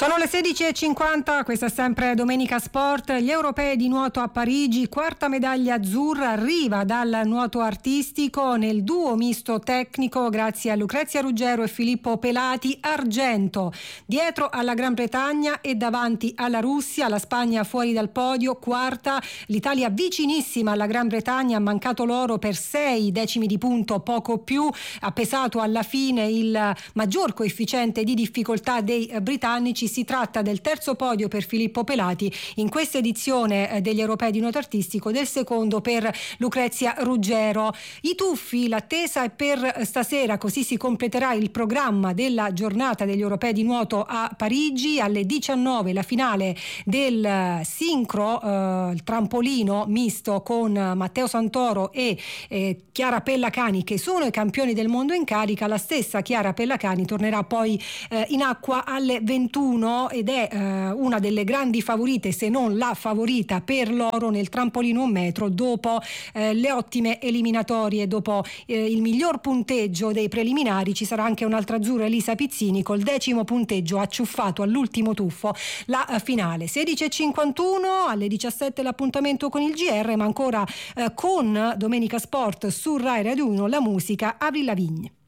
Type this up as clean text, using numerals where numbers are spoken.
Sono le 16:50, questa è sempre Domenica Sport. Gli europei di nuoto a Parigi, quarta medaglia azzurra arriva dal nuoto artistico nel duo misto tecnico grazie a Lucrezia Ruggero e Filippo Pelati, argento. Dietro alla Gran Bretagna e davanti alla Russia, la Spagna fuori dal podio, quarta, l'Italia vicinissima alla Gran Bretagna, ha mancato l'oro per 6 decimi di punto, poco più, ha pesato alla fine il maggior coefficiente di difficoltà dei britannici. Si tratta del terzo podio per Filippo Pelati in questa edizione degli europei di nuoto artistico, del secondo per Lucrezia Ruggero. I tuffi, l'attesa è per stasera, così si completerà il programma della giornata degli europei di nuoto a Parigi. Alle 19 la finale del sincro, il trampolino misto con Matteo Santoro e Chiara Pellacani, che sono i campioni del mondo in carica. La stessa Chiara Pellacani tornerà poi in acqua alle 21 ed è una delle grandi favorite, se non la favorita per l'oro nel trampolino 1 metro, dopo le ottime eliminatorie, dopo il miglior punteggio dei preliminari. Ci sarà anche un'altra azzurra, Elisa Pizzini, col 10° punteggio ha ciuffato all'ultimo tuffo la finale. 16:51, alle 17 l'appuntamento con il GR, ma ancora con Domenica Sport su Rai Radio 1 la musica Avril Lavigne.